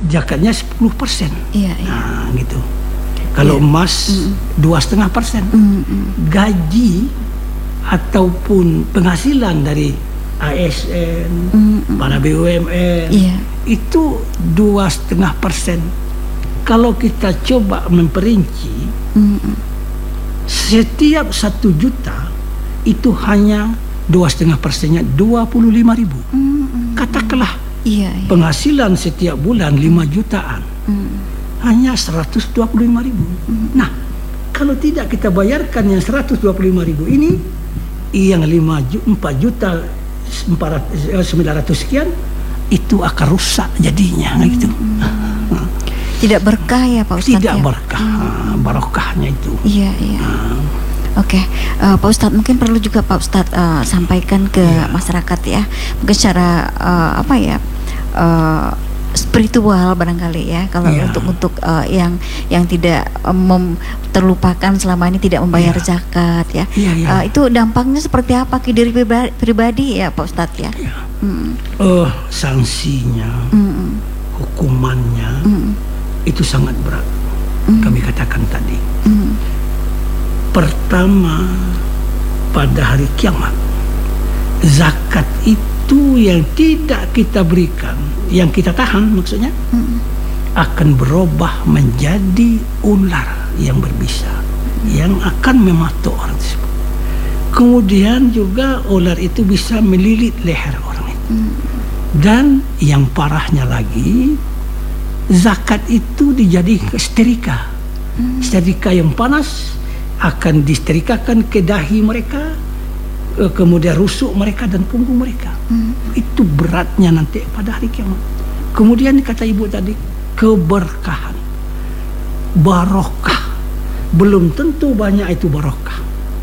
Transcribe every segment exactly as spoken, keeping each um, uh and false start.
zakatnya sepuluh persen. Iya, iya. Nah, gitu. Kalau Iya. emas dua setengah persen. Gaji ataupun penghasilan dari A S N, Mm-mm. para B U M N, Iya. itu dua setengah persen. Kalau kita coba memperinci, Mm-mm. setiap satu juta itu hanya dua setengah persennya dua puluh lima ribu. Mm-mm. Katakanlah Iya, iya. penghasilan setiap bulan lima jutaan, Mm. hanya seratus dua puluh lima ribu. Nah, kalau tidak kita bayarkan yang seratus dua puluh lima ribu ini, yang lima ju- empat juta sembilan ratus sekian, itu akan rusak jadinya. Hmm. Gitu. Tidak berkah ya Pak Ustadz? Tidak ya? berkah, barokahnya itu. Iya, iya. Oke, eh, Pak Ustadz, mungkin perlu juga Pak Ustadz eh, sampaikan ke Iya. masyarakat ya, mungkin secara eh, apa ya, eh, spiritual barangkali ya, kalau Iya. untuk untuk eh, yang yang tidak eh, mem- terlupakan selama ini tidak membayar Iya. zakat ya. Iya, iya. Eh, itu dampaknya seperti apa ke diri pribadi, pribadi ya Pak Ustadz ya? Ya. Mm, Oh, sanksinya, mm, hukumannya mm, itu sangat berat. Mm. Kami katakan tadi. mm. Pertama, pada hari kiamat, zakat itu yang tidak kita berikan, yang kita tahan maksudnya, Mm. akan berubah menjadi ular yang berbisa, yang akan mematuk orang tersebut. Kemudian juga ular itu bisa melilit leher orang itu. Dan yang parahnya lagi, zakat itu dijadikan setrika. Setrika yang panas akan disetrikakan ke dahi mereka, eh, kemudian rusuk mereka dan punggung mereka. Itu beratnya nanti pada hari kiamat. Kemudian kata ibu tadi, keberkahan, barokah, belum tentu banyak itu barokah,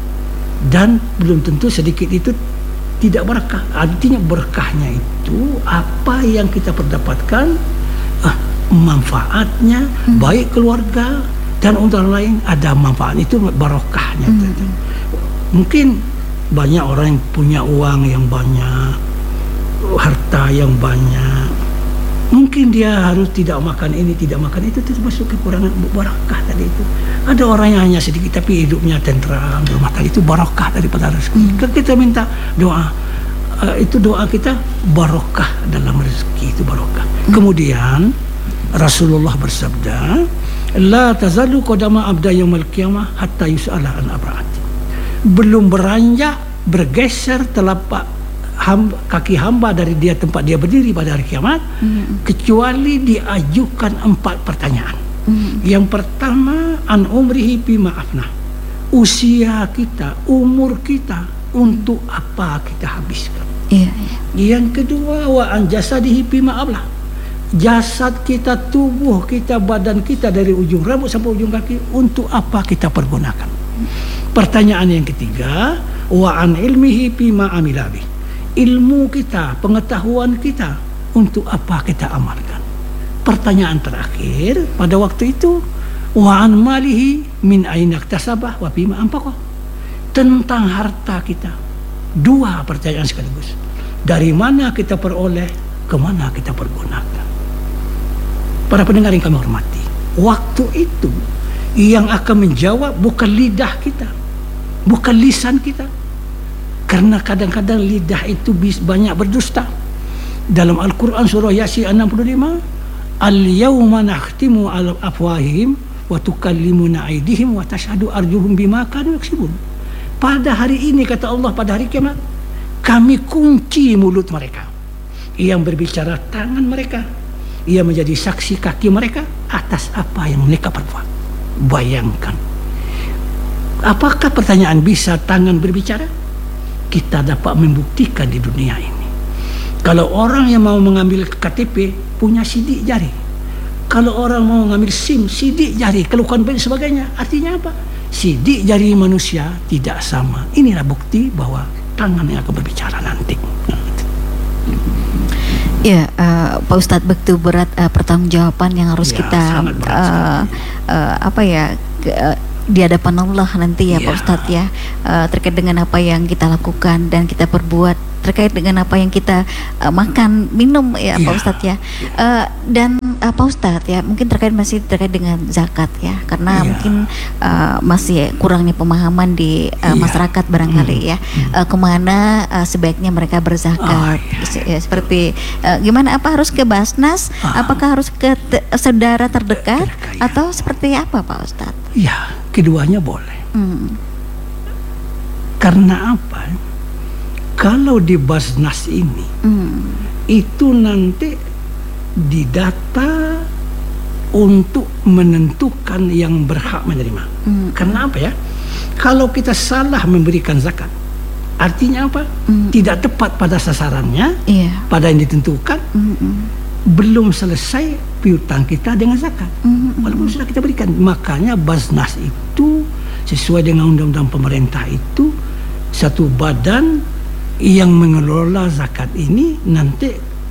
dan belum tentu sedikit itu tidak berkah. Artinya berkahnya itu apa yang kita perdapatkan, ah, manfaatnya baik keluarga dan untuk orang lain ada manfaat, itu barokahnya. Mungkin banyak orang yang punya uang yang banyak, harta yang banyak, mungkin dia harus tidak makan ini, tidak makan itu, itu termasuk kekurangan barakah tadi itu. Ada orang yang hanya sedikit tapi hidupnya tentram, rumah tangga, itu barakah daripada rezeki. Kan kita minta doa, uh, itu doa kita barokah dalam rezeki, itu barokah. Kemudian Rasulullah bersabda, la tazalu qadama abda yaumil qiyamah hatta yus'ala an abraati. Belum beranjak, bergeser telapak hamba, kaki hamba dari dia tempat dia berdiri pada hari kiamat, mm. kecuali diajukan empat pertanyaan. Mm. Yang pertama, an umrihi bima afnah. Usia kita, umur kita, untuk apa kita habiskan. Iya, iya. Yang kedua, wa an jasadihi bima ablah. Jasad kita, tubuh kita, badan kita dari ujung rambut sampai ujung kaki, untuk apa kita pergunakan. Pertanyaan yang ketiga, wa an ilmihi bima amila bih. Ilmu kita, pengetahuan kita, untuk apa kita amalkan. Pertanyaan terakhir pada waktu itu, wa an malihi min aina iktasabah wa bima anfaqah. Tentang harta kita. Dua pertanyaan sekaligus. Dari mana kita peroleh, kemana kita pergunakan. Para pendengar yang kami hormati, waktu itu yang akan menjawab bukan lidah kita, bukan lisan kita. Karena kadang-kadang lidah itu banyak berdusta. Dalam Al-Quran surah Yasin enam puluh lima, al-yawma nakhtimu ala afwahihim wa tukallimuna aydihim wa tashhadu arjuhum bima kanu yaksibun. Pada hari ini, kata Allah, pada hari kiamat, kami kunci mulut mereka. Yang berbicara tangan mereka, ia menjadi saksi kaki mereka atas apa yang mereka perbuat. Bayangkan, apakah pertanyaan bisa tangan berbicara? Kita dapat membuktikan di dunia ini. Kalau orang yang mau mengambil K T P punya sidik jari, kalau orang mau mengambil SIM sidik jari, keluhan dan sebagainya. Artinya apa? Sidik jari manusia tidak sama. Inilah bukti bahwa tangan yang akan berbicara nanti. Ya, uh, Pak Ustadz, begitu berat uh, pertanggungjawaban yang harus Ya, kita sangat berat uh, sekali. uh, apa ya ke, uh, di hadapan Allah nanti ya, Ya. Pak Ustadz ya, uh, terkait dengan apa yang kita lakukan dan kita perbuat terkait dengan apa yang kita uh, makan, minum ya, Iya. Pak Ustadz ya. Uh, dan uh, Pak Ustadz ya, mungkin terkait masih terkait dengan zakat ya, karena Iya. mungkin uh, masih kurangnya pemahaman di uh, Iya. masyarakat barangkali ya, uh, kemana uh, sebaiknya mereka berzakat. Oh, iya. Se- ya, seperti uh, gimana, apa harus ke Basnas, Ah. apakah harus ke te- saudara terdekat, Terdekat, ya. atau seperti apa Pak Ustadz? Ya, keduanya boleh. Hmm. Karena apa? Kalau di Basnas ini Hmm. itu nanti didata untuk menentukan yang berhak menerima. Hmm. Karena apa ya? Kalau kita salah memberikan zakat, artinya apa? Hmm. Tidak tepat pada sasarannya, Iya. pada yang ditentukan, Hmm, hmm. belum selesai piutang kita dengan zakat. Hmm, hmm. Walaupun sudah kita berikan. Makanya Basnas itu sesuai dengan undang-undang pemerintah itu satu badan yang mengelola zakat ini, nanti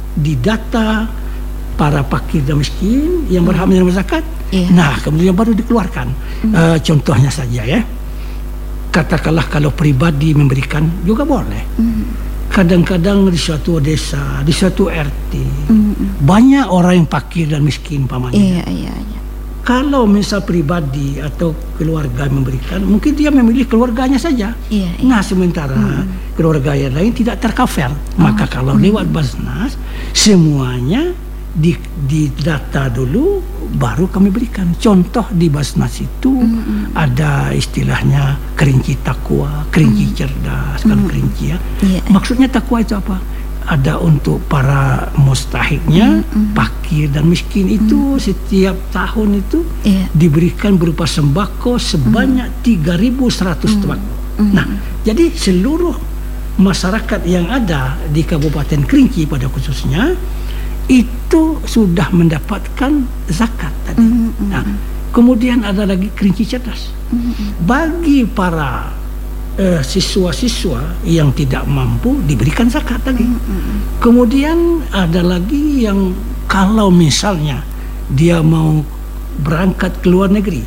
didata para fakir dan miskin yang berhak menerima zakat. Iya. Nah, kemudian baru dikeluarkan. Eh, contohnya saja ya, katakanlah kalau pribadi memberikan juga boleh. Hmm. Kadang-kadang di suatu desa, di suatu R T, Hmm. banyak orang yang fakir dan miskin pamannya. Iya, iya, iya. Kalau misal pribadi atau keluarga memberikan, mungkin dia memilih keluarganya saja. Iya, iya. Nah, sementara keluarga yang lain tidak tercover. Maka kalau lewat Basnas, semuanya di, didata dulu, baru kami berikan. Contoh di Basnas itu ada istilahnya kerinci takwa, kerinci cerdas, kan kerinci ya. Iya. Maksudnya takwa itu apa? Ada untuk para mustahiknya, fakir dan miskin itu setiap tahun itu Iya. diberikan berupa sembako sebanyak tiga ribu seratus tembakau. Nah, jadi seluruh masyarakat yang ada di Kabupaten Kerinci pada khususnya itu sudah mendapatkan zakat tadi. Nah, kemudian ada lagi Kerinci cerdas. Bagi para eh, siswa-siswa yang tidak mampu diberikan zakat lagi. Kemudian ada lagi yang kalau misalnya dia mau berangkat ke luar negeri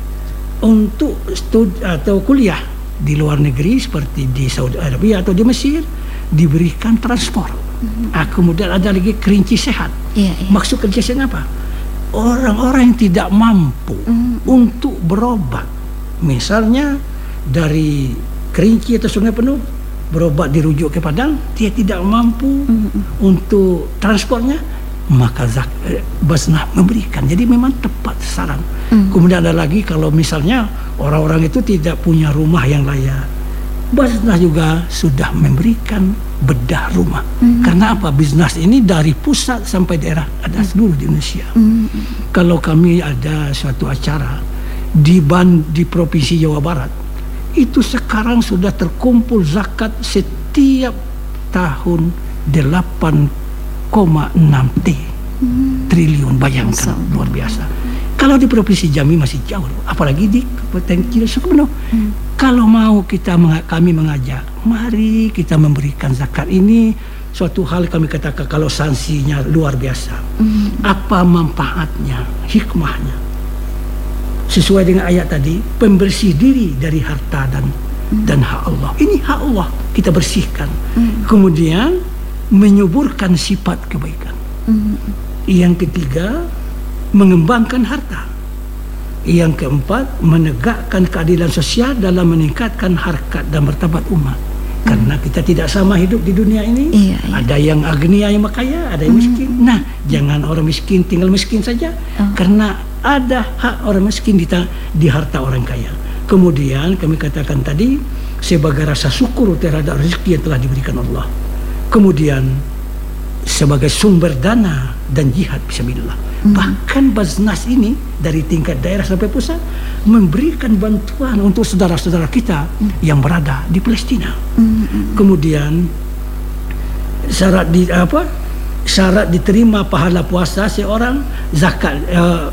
untuk studi atau kuliah di luar negeri seperti di Saudi Arabia atau di Mesir, diberikan transport. Ah, kemudian ada lagi kerinci sehat. Iya, iya. Maksud kerinci sehat apa? Orang-orang yang tidak mampu untuk berobat, misalnya dari Kerinci atau Sungai Penuh, berobat dirujuk ke Padang, dia tidak mampu untuk transportnya, maka zak, eh, Basnas memberikan. Jadi memang tepat sasaran. Kemudian ada lagi kalau misalnya orang-orang itu tidak punya rumah yang layak, Basnas juga sudah memberikan bedah rumah. Karena apa? Basnas ini dari pusat sampai daerah, ada seluruh di Indonesia. Kalau kami ada suatu acara di Ban di Provinsi Jawa Barat, itu sekarang sudah terkumpul zakat setiap tahun delapan koma enam T triliun. Bayangkan, luar biasa. Kalau di Provinsi Jambi masih jauh, apalagi di Kabupaten Cilesuh. Hmm. Kalau mau kita menga- kami mengajak, mari kita memberikan zakat ini, suatu hal kami katakan kalau sanksinya luar biasa. Hmm. Apa manfaatnya, hikmahnya? Sesuai dengan ayat tadi, pembersih diri dari harta dan hmm. dan hak Allah. Ini hak Allah, kita bersihkan. Hmm. Kemudian menyuburkan sifat kebaikan. Hmm. Yang ketiga, mengembangkan harta. Yang keempat, menegakkan keadilan sosial dalam meningkatkan harkat dan martabat umat. Karena kita tidak sama hidup di dunia ini. Iya, iya. Ada yang agnia yang kaya, ada yang miskin. Mm. Nah, jangan orang miskin tinggal miskin saja. Oh. Karena ada hak orang miskin di, di harta orang kaya. Kemudian kami katakan tadi, sebagai rasa syukur terhadap rezeki yang telah diberikan Allah. Kemudian sebagai sumber dana dan jihad fisabilillah. Hmm. Bahkan Basnas ini dari tingkat daerah sampai pusat memberikan bantuan untuk saudara-saudara kita hmm. yang berada di Palestina. Hmm. Kemudian syarat di apa? Syarat diterima pahala puasa seorang, zakat uh,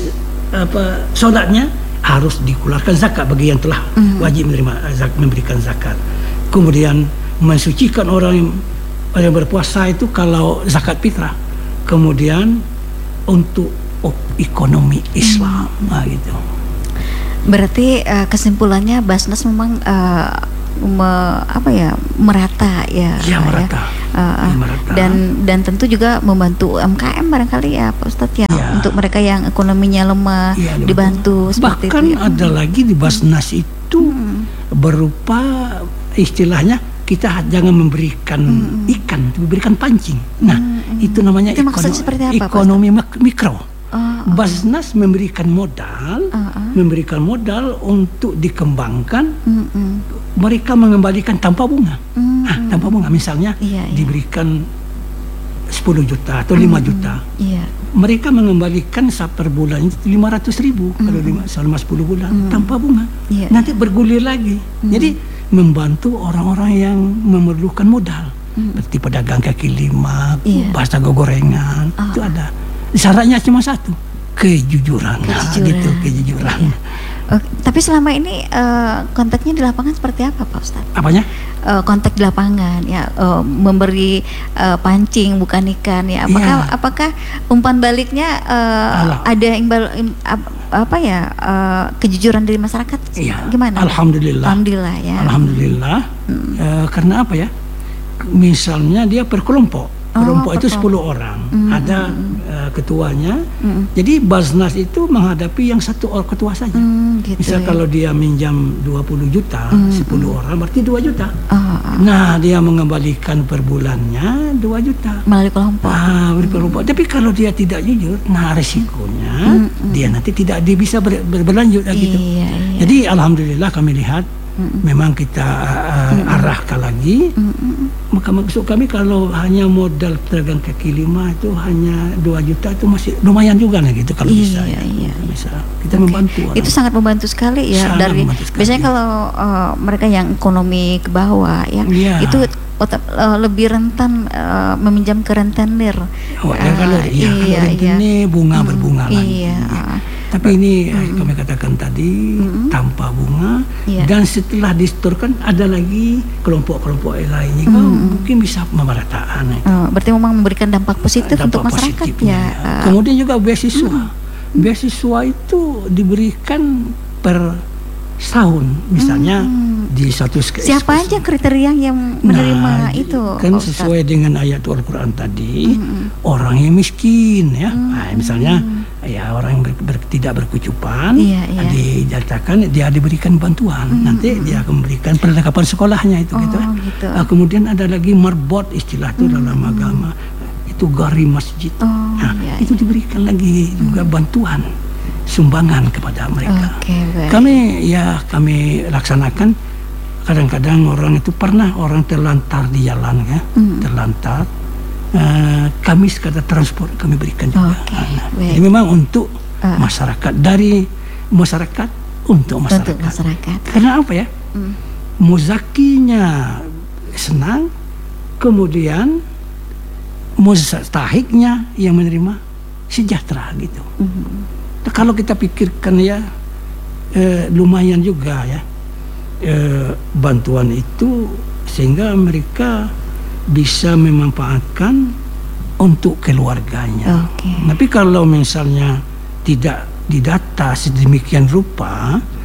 apa solatnya harus dikeluarkan zakat bagi yang telah hmm. wajib menerima zak, memberikan zakat. Kemudian mensucikan orang yang, orang yang berpuasa itu kalau zakat fitrah. Kemudian untuk ekonomi Islam, hmm. nah, gitu. Berarti uh, kesimpulannya Basnas memang uh, me, apa ya merata ya, Ya, merata. Ya. Uh, Ya, merata. dan dan tentu juga membantu U M K M barangkali ya Pak Ustadz ya, Ya. untuk mereka yang ekonominya lemah Ya, dibantu seperti bahkan itu ya. ada lagi di Basnas itu Hmm. berupa istilahnya kita jangan memberikan Hmm. ikan, memberikan pancing. Nah, Hmm. itu namanya Itu maksudnya ekono- seperti apa, Pak ekonomi mak- mikro. Oh, oh. Basnas memberikan modal, Uh, uh. memberikan modal untuk dikembangkan. Mm-mm. Mereka mengembalikan tanpa bunga. Mm-mm. Ah, tanpa bunga, misalnya Iya, iya. diberikan sepuluh juta atau lima juta. Iya. Mereka mengembalikan sa- per bulan itu lima ratus ribu kalau lima, selama sepuluh bulan tanpa bunga. Iya, Nanti bergulir lagi. Jadi membantu orang-orang yang memerlukan modal. Seperti pedagang kaki lima, Iya. pasta gorengan, Ah. itu ada. Syaratnya cuma satu, kejujuran. Nah, Kejujuran. gitu, kejujuran. Oh, tapi selama ini eh, kontaknya di lapangan seperti apa Pak Ustadz? Apanya? Eh, kontak di lapangan ya, eh, memberi eh, pancing bukan ikan ya. Apakah Iya. apakah umpan baliknya eh, Alah. ada imbal im- ap- apa ya eh, kejujuran dari masyarakat? Iya. Gimana? Alhamdulillah. Alhamdulillah ya. Alhamdulillah. Eh, karena apa ya? Misalnya dia per kelompok. Oh, Kelompok per itu sepuluh orang. Mm, Ada eh, ketuanya. Mm. Jadi Basnas itu menghadapi yang satu orang ketua saja. Hmm, gitu Misal ya. kalau dia minjam dua puluh juta, sepuluh orang berarti dua juta. Oh, oh. Nah, dia mengembalikan per bulannya dua juta. Melalui kelompok. Ah, beri kelompok. Tapi kalau dia tidak jujur, nah resikonya dia nanti tidak dia bisa ber, ber- berlanjut lah gitu. Iya, iya. Jadi alhamdulillah kami lihat memang kita uh, arahkan lagi. Maka maksud kami kalau hanya modal pedagang kaki lima itu hanya dua juta itu masih lumayan juga lah gitu kalau Iya, bisa. ya. iya, Bisa kita membantu orang. Itu sangat membantu sekali ya. Sangat Dari membantu sekali. biasanya kalau eh, mereka yang ekonomi ke bawah ya, Iya. itu otak, eh, lebih rentan eh, meminjam ke rentenir. Oh, ya, kalau Eh, ya, iya, kalau iya. ini bunga Hmm, berbunga lagi. iya, ah. Tapi ini eh, kami katakan tadi tanpa bunga, Iya. dan setelah disetorkan ada lagi kelompok-kelompok lain juga mungkin bisa pemerataan. ya. Eh, berarti memang memberikan dampak positif Dampak untuk masyarakat positifnya, ya. ya. Eh, Kemudian juga beasiswa. Beasiswa itu diberikan per tahun, misalnya di satu sk- siapa aja kriteria yang menerima Nah, itu? kan Pak Ustadz? sesuai dengan ayat Al-Quran tadi, orang yang miskin ya, nah, misalnya ya orang yang ber, ber- tidak berkecukupan, Iya, iya. dinyatakan dia diberikan bantuan, nanti dia akan memberikan perlengkapan sekolahnya itu Oh, gitu. ya. gitu. Ah, kemudian ada lagi marbot, istilah itu dalam agama itu gari masjid. Oh, Nah, iya, itu diberikan lagi juga bantuan sumbangan kepada mereka. Oke, baik. Kami ya kami laksanakan. Kadang-kadang orang itu pernah orang terlantar di jalan ya, terlantar. Eh, kami sekadar transport kami berikan juga. Oke, Nah, baik. jadi memang untuk Ah. masyarakat, dari masyarakat untuk masyarakat. Untuk masyarakat. Karena apa ya? Mm. Muzakinya senang, kemudian mustahiknya yang menerima sejahtera gitu. Nah, kalau kita pikirkan ya eh, lumayan juga ya eh, bantuan itu sehingga mereka bisa memanfaatkan untuk keluarganya. Oke. Tapi kalau misalnya tidak didata sedemikian rupa,